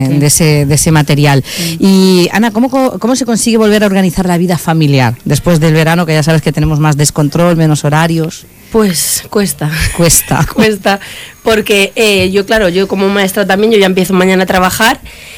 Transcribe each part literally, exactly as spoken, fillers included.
Sí. De, ese, de ese material. Sí. Y Ana, ¿cómo, ¿cómo se consigue volver a organizar la vida familiar después del verano, que ya sabes que tenemos más descontrol, menos horarios? Pues cuesta. Cuesta. Cuesta, porque eh, yo, claro, yo como maestra también, yo ya empiezo mañana a trabajar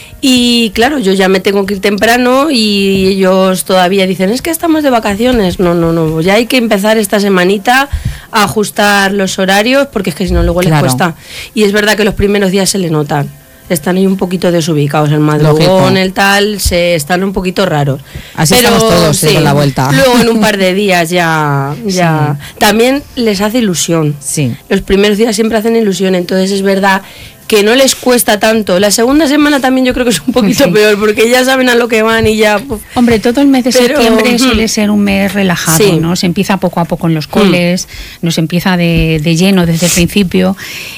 y claro, yo ya me tengo que ir temprano y ellos todavía dicen, es que estamos de vacaciones. No, no, no, ya hay que empezar esta semanita a ajustar los horarios porque es que si no luego claro. les cuesta. Y es verdad que los primeros días se le notan. Están ahí un poquito desubicados, el madrugón, el tal, se están un poquito raros. Así pero, estamos todos, sí, con la vuelta. Luego en un par de días ya, ya. Sí. También les hace ilusión. Sí. Los primeros días siempre hacen ilusión, entonces es verdad que no les cuesta tanto. La segunda semana también yo creo que es un poquito sí. peor, porque ya saben a lo que van y ya... Puf. Hombre, todo el mes de Pero, septiembre suele ser un mes relajado, sí. ¿no? Se empieza poco a poco en los coles, mm. nos empieza de, de lleno desde el principio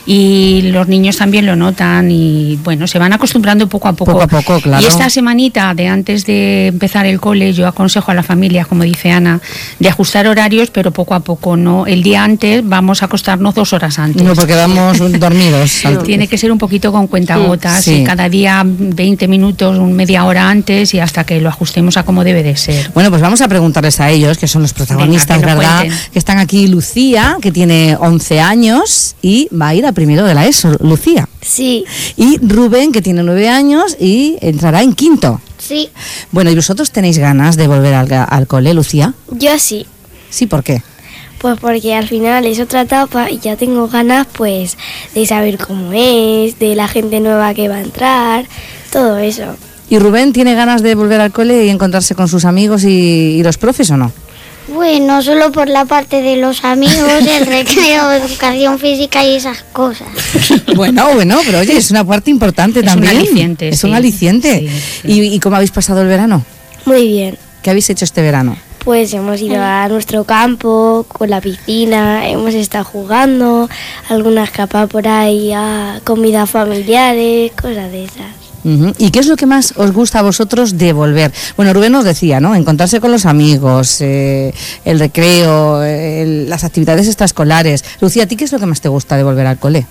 y los niños también lo notan y, bueno, se van acostumbrando poco a poco. Poco a poco, claro. Y esta semanita de antes de empezar el cole, yo aconsejo a las familias, como dice Ana, de ajustar horarios, pero poco a poco, ¿no? El día antes vamos a acostarnos dos horas antes. No, porque vamos dormidos. No. Tiene que ser un poquito con cuentagotas, sí. y cada día veinte minutos, media hora antes y hasta que lo ajustemos a como debe de ser. Bueno, pues vamos a preguntarles a ellos, que son los protagonistas, Venga, que ¿verdad? Cuenten. Que están aquí Lucía, que tiene once años y va a ir a primero de la ESO. Lucía. Sí. Y Rubén, que tiene nueve años y entrará en quinto. Sí. Bueno, ¿y vosotros tenéis ganas de volver al, al cole, Lucía? Yo sí. Sí, ¿por qué? Pues porque al final es otra etapa y ya tengo ganas pues de saber cómo es, de la gente nueva que va a entrar, todo eso. ¿Y Rubén tiene ganas de volver al cole y encontrarse con sus amigos y, y los profes o no? Bueno, solo por la parte de los amigos, el recreo, educación física y esas cosas. Bueno, bueno, pero oye, es una parte importante es también. Un aliciente, es sí. un aliciente. Sí, sí. ¿Y, ¿Y cómo habéis pasado el verano? Muy bien. ¿Qué habéis hecho este verano? Pues hemos ido a nuestro campo, con la piscina, hemos estado jugando, alguna escapada por ahí a comidas familiares, cosas de esas. Uh-huh. ¿Y qué es lo que más os gusta a vosotros de volver? Bueno, Rubén nos decía, ¿no? Encontrarse con los amigos, eh, el recreo, el, las actividades extraescolares. Lucía, ¿a ti qué es lo que más te gusta de volver al cole?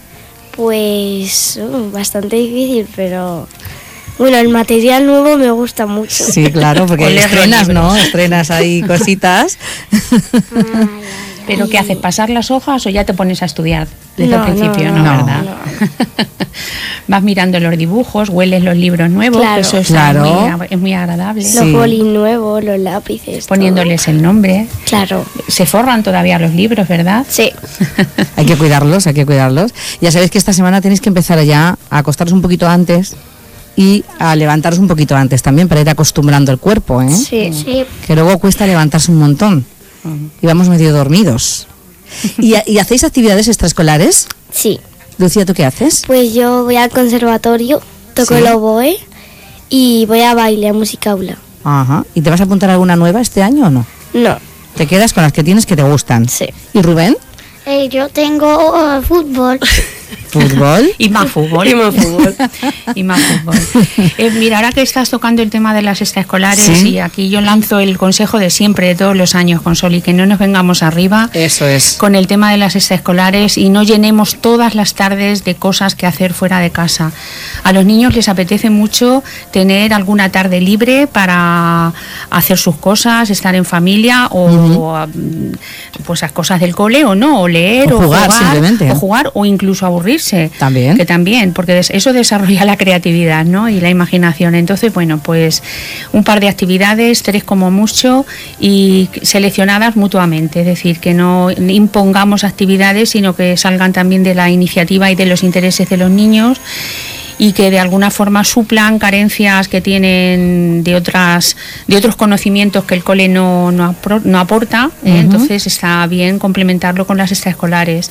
Pues uh, bastante difícil, pero... Bueno, el material nuevo me gusta mucho. Sí, claro, porque estrenas, ¿no? Estrenas ahí cositas. ¿Pero qué haces? ¿Pasar las hojas o ya te pones a estudiar desde no, el principio? No, no, no ¿verdad? No. Vas mirando los dibujos, hueles los libros nuevos, claro, eso es, claro. muy, es muy agradable. Los sí. bolis nuevos, los lápices. Poniéndoles todo. el nombre. Claro. Se forran todavía los libros, ¿verdad? Sí. Hay que cuidarlos, hay que cuidarlos. Ya sabéis que esta semana tenéis que empezar ya a acostaros un poquito antes y a levantaros un poquito antes también para ir acostumbrando el cuerpo, ¿eh? Sí, sí. Que luego cuesta levantarse un montón. Uh-huh. Y vamos medio dormidos. ¿Y, ¿Y hacéis actividades extraescolares? Sí. Lucía, ¿tú qué haces? Pues yo voy al conservatorio, toco ¿Sí? el oboe y voy a baile, a música aula. Ajá. ¿Y te vas a apuntar a alguna nueva este año o no? No. ¿Te quedas con las que tienes que te gustan? Sí. ¿Y Rubén? Eh, yo tengo uh, fútbol. ¿Fútbol? Y más fútbol. Y más fútbol. y más fútbol. Eh, mira, ahora que estás tocando el tema de las extraescolares, ¿Sí? y aquí yo lanzo el consejo de siempre, de todos los años, Consoli, que no nos vengamos arriba. Eso es. Con el tema de las extraescolares y no llenemos todas las tardes de cosas que hacer fuera de casa. A los niños les apetece mucho tener alguna tarde libre para hacer sus cosas, estar en familia o, uh-huh. o pues las cosas del cole o no, o leer o, o jugar, jugar, simplemente. o jugar o incluso aburrirse. También. Que también, porque eso desarrolla la creatividad, ¿no? Y la imaginación. Entonces, bueno, pues un par de actividades, tres como mucho, y seleccionadas mutuamente. Es decir, que no impongamos actividades, sino que salgan también de la iniciativa y de los intereses de los niños, y que de alguna forma suplan carencias que tienen de otras de otros conocimientos que el cole no, no, apro, no aporta, ¿eh? Uh-huh. Entonces está bien complementarlo con las extraescolares.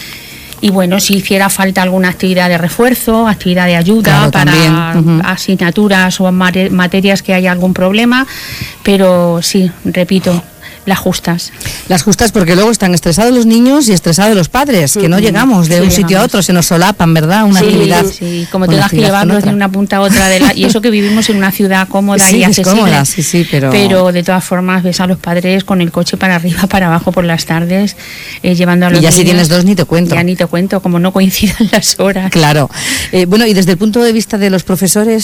Y bueno, si hiciera falta alguna actividad de refuerzo, actividad de ayuda, claro, para uh-huh. asignaturas o materias que haya algún problema, pero sí, repito, las justas. Las justas, porque luego están estresados los niños y estresados los padres, que no llegamos de Sí, un sitio llegamos. a otro, se nos solapan, ¿verdad? Una Sí, actividad. sí, como una tengas que actividad con llevarlos otra. de una punta a otra de la, y eso que vivimos en una ciudad cómoda Sí, y es accesible. cómoda, sí, sí, pero- pero de todas formas ves a los padres con el coche para arriba, para abajo por las tardes, eh, llevando a los Y ya si niños. tienes dos ni te cuento. Ya ni te cuento, como no coincidan las horas. Claro. Eh, bueno, y desde el punto de vista de los profesores,